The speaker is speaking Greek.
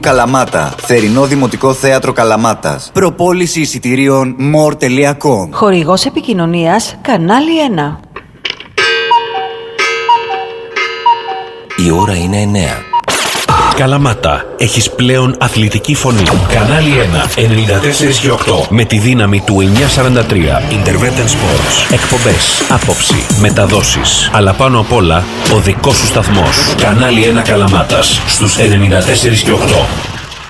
Καλαμάτα. Θερινό Δημοτικό Θέατρο Καλαμάτας. Προπόληση εισιτηρίων more.com. Χορηγός επικοινωνίας Κανάλι 1. Η ώρα είναι 9. Καλαμάτα, έχεις πλέον αθλητική φωνή. Κανάλι 1, 94 και 8. Με τη δύναμη του 943. Intervention Sports. Εκπομπές, άποψη, μεταδόσεις. Αλλά πάνω απ' όλα, ο δικός σου σταθμός. Κανάλι 1 Καλαμάτας, στους 94 και 8.